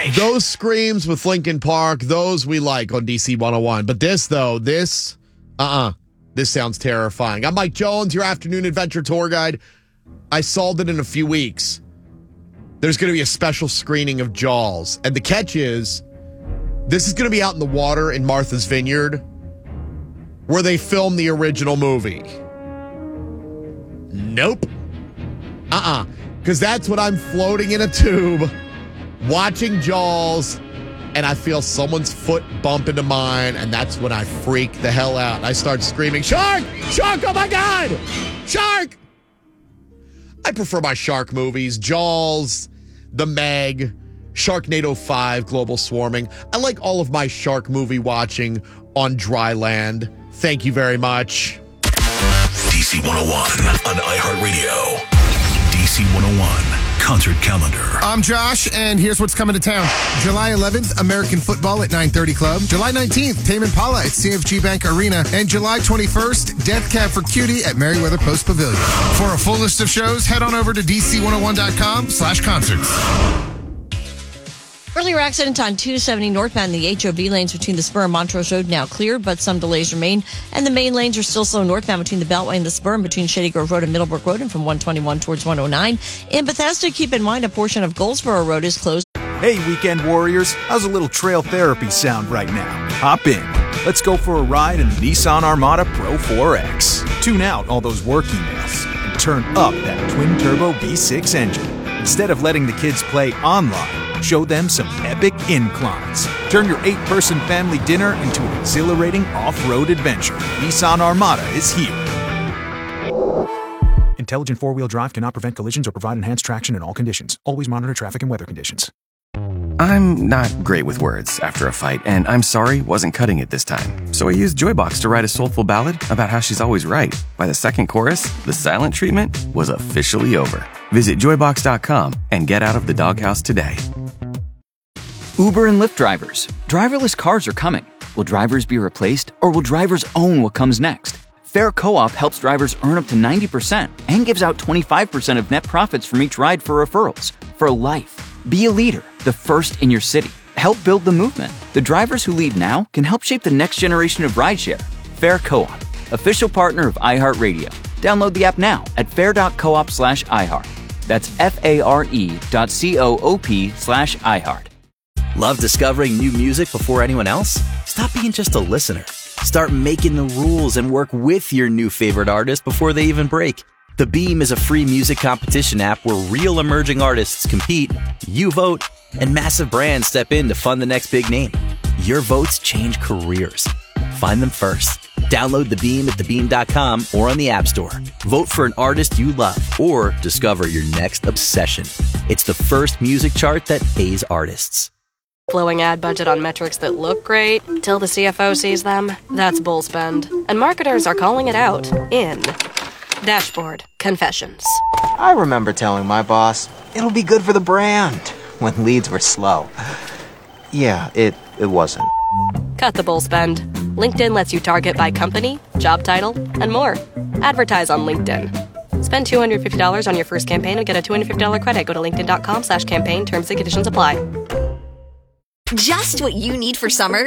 like. Those screams with Linkin Park, those we like on DC 101. But this, though, this sounds terrifying. I'm Mike Jones, your afternoon adventure tour guide. I solved it in a few weeks. There's going to be a special screening of Jaws. And the catch is, this is going to be out in the water in Martha's Vineyard, where they filmed the original movie. Nope. Because that's when I'm floating in a tube, watching Jaws, and I feel someone's foot bump into mine, and that's when I freak the hell out. I start screaming, "Shark! Shark! Oh my God! Shark!" I prefer my shark movies, Jaws, The Meg, Sharknado 5, Global Swarming. I like all of my shark movie watching on dry land. Thank you very much. DC 101 on iHeartRadio. DC 101 concert calendar. I'm Josh, and here's what's coming to town. July 11th, American Football at 930 Club. July 19th, Tame Impala at CFG Bank Arena. And July 21st, Death Cab for Cutie at Merriweather Post Pavilion. For a full list of shows, head on over to dc101.com/concerts. Earlier accident on 270 northbound. The HOV lanes between the Spur and Montrose Road now cleared, but some delays remain. And the main lanes are still slow northbound between the Beltway and the Spur, and between Shady Grove Road and Middlebrook Road, and from 121 towards 109. In Bethesda, keep in mind a portion of Goldsboro Road is closed. Hey, weekend warriors, how's a little trail therapy sound right now? Hop in. Let's go for a ride in the Nissan Armada Pro 4X. Tune out all those work emails and turn up that twin-turbo V6 engine. Instead of letting the kids play online, show them some epic inclines. Turn your 8-person family dinner into an exhilarating off-road adventure. Nissan Armada is here. Intelligent four-wheel drive cannot prevent collisions or provide enhanced traction in all conditions. Always monitor traffic and weather conditions. I'm not great with words after a fight, and I'm sorry wasn't cutting it this time. So I used Joybox to write a soulful ballad about how she's always right. By the second chorus, the silent treatment was officially over. Visit joybox.com and get out of the doghouse today. Uber and Lyft drivers. Driverless cars are coming. Will drivers be replaced, or will drivers own what comes next? Fair Co-op helps drivers earn up to 90% and gives out 25% of net profits from each ride for referrals. For life. Be a leader, the first in your city. Help build the movement. The drivers who lead now can help shape the next generation of rideshare. Fair Co-op, official partner of iHeartRadio. Download the app now at fair.coop/iHeart. That's FARE.coop/iHeart. Love discovering new music before anyone else? Stop being just a listener. Start making the rules and work with your new favorite artist before they even break. The Beam is a free music competition app where real emerging artists compete, you vote, and massive brands step in to fund the next big name. Your votes change careers. Find them first. Download The Beam at thebeam.com or on the App Store. Vote for an artist you love or discover your next obsession. It's the first music chart that pays artists. Blowing ad budget on metrics that look great till the CFO sees them? That's bull spend. And marketers are calling it out in Dashboard Confessions. I remember telling my boss, it'll be good for the brand, when leads were slow. Yeah, it wasn't. Cut the bull spend. LinkedIn lets you target by company, job title, and more. Advertise on LinkedIn. Spend $250 on your first campaign and get a $250 credit. Go to linkedin.com/campaign. Terms and conditions apply. Just what you need for summer